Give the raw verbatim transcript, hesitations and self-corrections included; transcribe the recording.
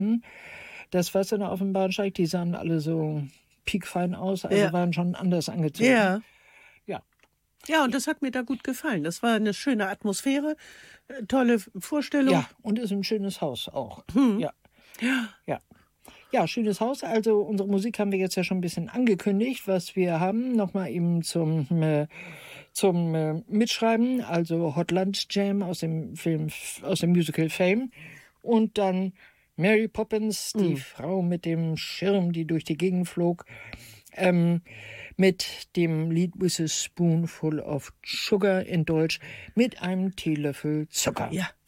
Hm? Das, was dann auf dem Bahnsteig, die sahen alle so piekfein aus, also Ja. waren schon anders angezogen. Ja. Ja. Ja, und das hat mir da gut gefallen. Das war eine schöne Atmosphäre, äh, tolle F Vorstellung. Ja, und ist ein schönes Haus auch. Mhm. Ja. Ja. Ja. Ja, schönes Haus. Also unsere Musik haben wir jetzt ja schon ein bisschen angekündigt, was wir haben. Nochmal eben zum, äh, zum äh, Mitschreiben. Also Hotland Jam aus dem Film, aus dem Musical Fame. Und dann Mary Poppins, die Mhm. Frau mit dem Schirm, die durch die Gegend flog. Ähm, mit dem Lied With a Spoonful of Sugar in Deutsch, mit einem Teelöffel Zucker. Ja.